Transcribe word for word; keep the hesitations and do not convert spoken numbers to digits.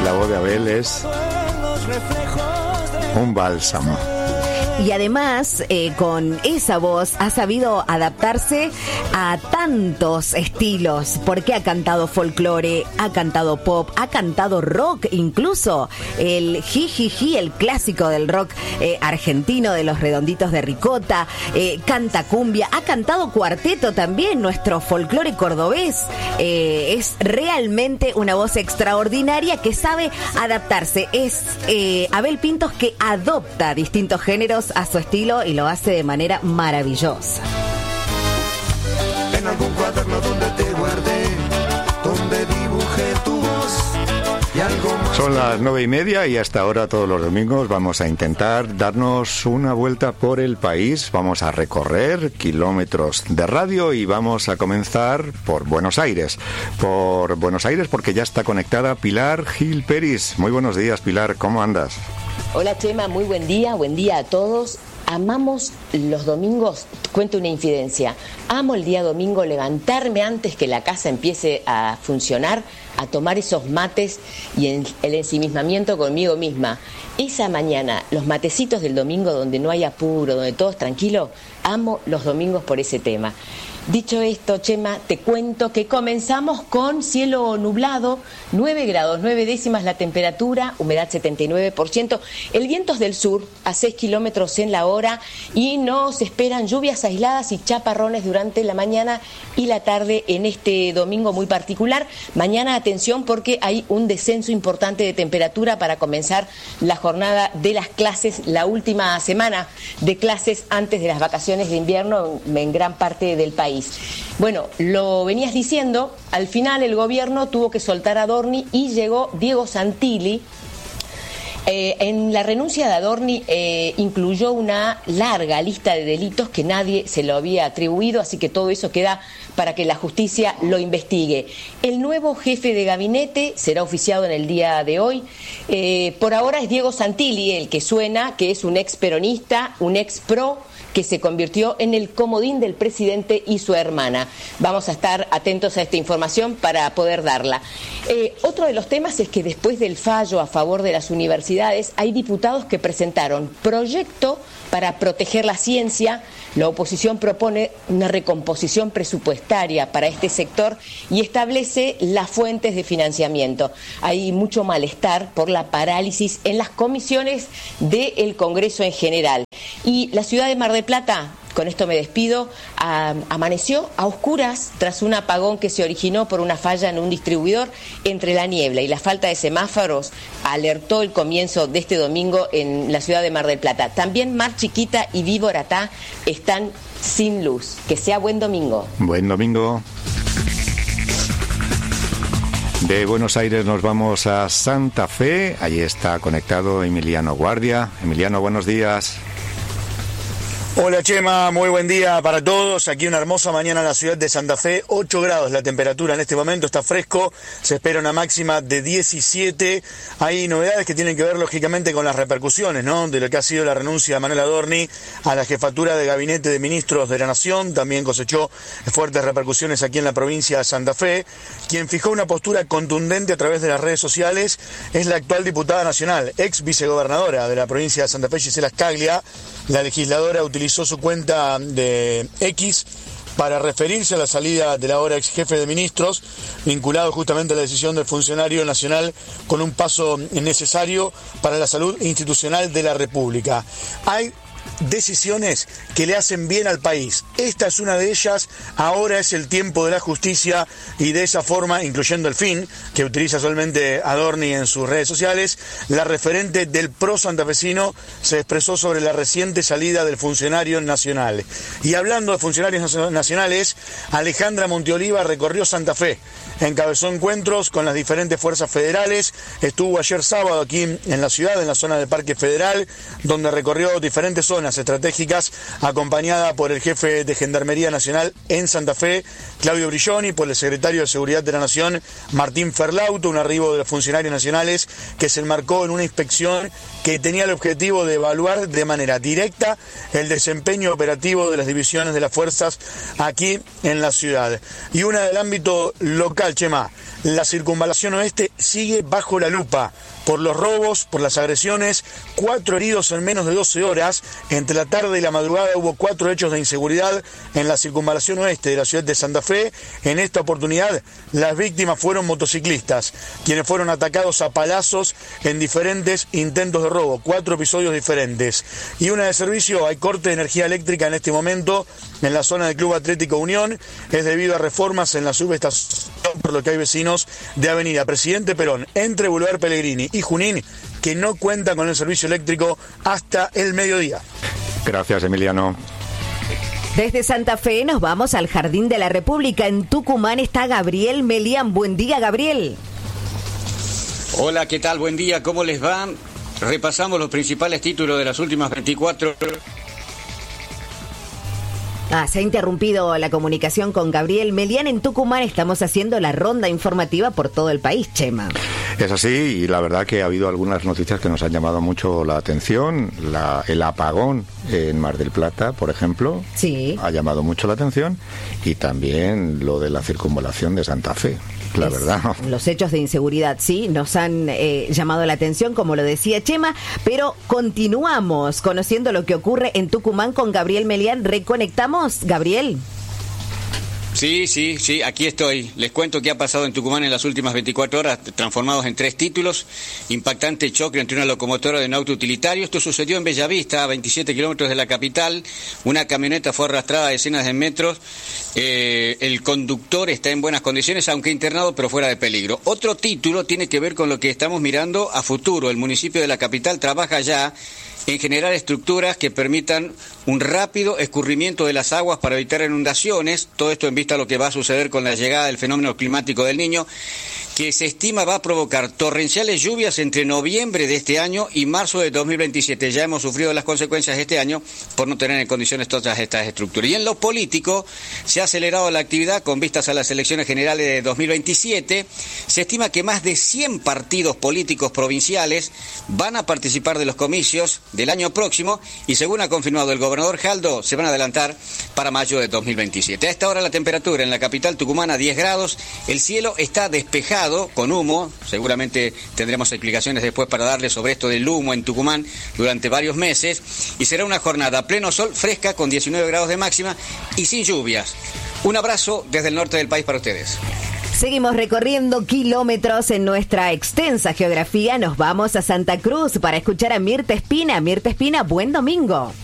la voz de Abel es un bálsamo. Y además, eh, con esa voz ha sabido adaptarse a tantos estilos, porque ha cantado folclore, ha cantado pop, ha cantado rock, incluso el jijiji, el clásico del rock eh, argentino de los Redonditos de Ricota, eh, canta cumbia, ha cantado cuarteto también, nuestro folclore cordobés. Eh, es realmente una voz extraordinaria que sabe adaptarse. Es eh, Abel Pintos, que adopta distintos géneros a su estilo y lo hace de manera maravillosa. En algún cuaderno donde te guardé, donde dibujé tu voz y algo más. Son las nueve y media y hasta ahora todos los domingos vamos a intentar darnos una vuelta por el país. Vamos a recorrer kilómetros de radio y vamos a comenzar por Buenos Aires. Por Buenos Aires porque ya está conectada Pilar Gil Peris. Muy buenos días, Pilar, ¿cómo andas? Hola Chema, muy buen día, buen día a todos. Amamos los domingos, cuento una infidencia, amo el día domingo levantarme antes que la casa empiece a funcionar, a tomar esos mates y el, el ensimismamiento conmigo misma. Esa mañana, los matecitos del domingo donde no hay apuro, donde todo es tranquilo, amo los domingos por ese tema. Dicho esto, Chema, te cuento que comenzamos con cielo nublado, nueve grados, nueve décimas la temperatura, humedad setenta y nueve por ciento, el viento es del sur a seis kilómetros en la hora y nos esperan lluvias aisladas y chaparrones durante la mañana y la tarde en este domingo muy particular. Mañana atención porque hay un descenso importante de temperatura para comenzar la jornada de las clases, la última semana de clases antes de las vacaciones de invierno en gran parte del país. Bueno, lo venías diciendo, al final el gobierno tuvo que soltar a Adorni y llegó Diego Santilli. Eh, en la renuncia de Adorni eh, incluyó una larga lista de delitos que nadie se lo había atribuido, así que todo eso queda para que la justicia lo investigue. El nuevo jefe de gabinete será oficiado en el día de hoy. Eh, por ahora es Diego Santilli, el que suena, que es un ex peronista, un ex pro, que se convirtió en el comodín del presidente y su hermana. Vamos a estar atentos a esta información para poder darla. Eh, otro de los temas es que después del fallo a favor de las universidades, hay diputados que presentaron proyecto para proteger la ciencia. La oposición propone una recomposición presupuestaria para este sector y establece las fuentes de financiamiento. Hay mucho malestar por la parálisis en las comisiones del Congreso en general. Y la ciudad de Mar del Plata, con esto me despido, a, amaneció a oscuras tras un apagón que se originó por una falla en un distribuidor. Entre la niebla y la falta de semáforos alertó el comienzo de este domingo en la ciudad de Mar del Plata. También Mar Chiquita y Viboratá están sin luz. Que sea buen domingo. Buen domingo. De Buenos Aires nos vamos a Santa Fe. Allí está conectado Emiliano Guardia. Emiliano, buenos días. Hola Chema, muy buen día para todos. Aquí una hermosa mañana en la ciudad de Santa Fe, ocho grados la temperatura en este momento, está fresco, se espera una máxima de diecisiete. Hay novedades que tienen que ver lógicamente con las repercusiones, ¿no?, de lo que ha sido la renuncia de Manuel Adorni a la jefatura de gabinete de ministros de la Nación. También cosechó fuertes repercusiones aquí en la provincia de Santa Fe. Quien fijó una postura contundente a través de las redes sociales es la actual diputada nacional, ex vicegobernadora de la provincia de Santa Fe, Gisela Scaglia. La legisladora utilizó su cuenta de X para referirse a la salida del ahora ex jefe de ministros, vinculado justamente a la decisión del funcionario nacional con un paso necesario para la salud institucional de la República. Hay decisiones que le hacen bien al país. Esta es una de ellas. Ahora es el tiempo de la justicia y de esa forma, incluyendo el fin, que utiliza solamente Adorni en sus redes sociales, la referente del pro santafesino se expresó sobre la reciente salida del funcionario nacional. Y hablando de funcionarios nacionales, Alejandra Monteoliva recorrió Santa Fe, encabezó encuentros con las diferentes fuerzas federales, estuvo ayer sábado aquí en la ciudad, en la zona del Parque Federal, donde recorrió diferentes zonas estratégicas, acompañada por el jefe de Gendarmería Nacional en Santa Fe, Claudio Brilloni, por el secretario de Seguridad de la Nación, Martín Ferlauto, un arribo de los funcionarios nacionales que se enmarcó en una inspección que tenía el objetivo de evaluar de manera directa el desempeño operativo de las divisiones de las fuerzas aquí en la ciudad. Y una del ámbito local, capital, Chema. La circunvalación oeste sigue bajo la lupa por los robos, por las agresiones, cuatro heridos en menos de doce horas. Entre la tarde y la madrugada hubo cuatro hechos de inseguridad en la circunvalación oeste de la ciudad de Santa Fe. En esta oportunidad, las víctimas fueron motociclistas, quienes fueron atacados a palazos en diferentes intentos de robo, cuatro episodios diferentes. Y una de servicio, hay corte de energía eléctrica en este momento en la zona del Club Atlético Unión, es debido a reformas en la subestación, por lo que hay vecinos de Avenida Presidente Perón, entre Boulevard Pellegrini y Junín, que no cuentan con el servicio eléctrico hasta el mediodía. Gracias, Emiliano. Desde Santa Fe nos vamos al Jardín de la República. En Tucumán está Gabriel Melián. Buen día, Gabriel. Hola, ¿qué tal? Buen día, ¿cómo les va? Repasamos los principales títulos de las últimas veinticuatro horas. Ah, se ha interrumpido la comunicación con Gabriel Melián. En Tucumán estamos haciendo la ronda informativa por todo el país, Chema. Es así, y la verdad que ha habido algunas noticias que nos han llamado mucho la atención. La, el apagón en Mar del Plata, por ejemplo, sí, ha llamado mucho la atención, y también lo de la circunvalación de Santa Fe. La es, verdad. Los hechos de inseguridad, sí, nos han eh, llamado la atención, como lo decía Chema, pero continuamos conociendo lo que ocurre en Tucumán con Gabriel Melián. Reconectamos, Gabriel. Sí, sí, sí, aquí estoy. Les cuento qué ha pasado en Tucumán en las últimas veinticuatro horas, transformados en tres títulos. Impactante choque entre una locomotora de un auto utilitario. Esto sucedió en Bellavista, a veintisiete kilómetros de la capital. Una camioneta fue arrastrada a decenas de metros. Eh, el conductor está en buenas condiciones, aunque internado, pero fuera de peligro. Otro título tiene que ver con lo que estamos mirando a futuro. El municipio de la capital trabaja ya en generar estructuras que permitan un rápido escurrimiento de las aguas para evitar inundaciones, todo esto en vista a lo que va a suceder con la llegada del fenómeno climático del Niño, que se estima va a provocar torrenciales lluvias entre noviembre de este año y marzo de dos mil veintisiete. Ya hemos sufrido las consecuencias este año por no tener en condiciones todas estas estructuras. Y en lo político, se ha acelerado la actividad con vistas a las elecciones generales de dos mil veintisiete. Se estima que más de cien partidos políticos provinciales van a participar de los comicios del año próximo, y según ha confirmado el gobernador Jaldo, se van a adelantar para mayo de dos mil veintisiete. A esta hora la temperatura en la capital tucumana diez grados, el cielo está despejado con humo. Seguramente tendremos explicaciones después para darle sobre esto del humo en Tucumán durante varios meses, y será una jornada a pleno sol, fresca, con diecinueve grados de máxima y sin lluvias. Un abrazo desde el norte del país para ustedes. Seguimos recorriendo kilómetros en nuestra extensa geografía. Nos vamos a Santa Cruz para escuchar a Mirta Espina. Mirta Espina, buen domingo.